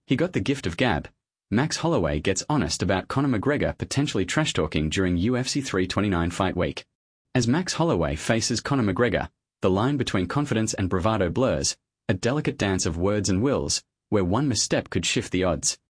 He got the gift of gab. Max Holloway gets honest about Conor McGregor potentially trash-talking during UFC 329 fight week. As Max Holloway faces Conor McGregor, the line between confidence and bravado blurs, a delicate dance of words and wills, where one misstep could shift the odds.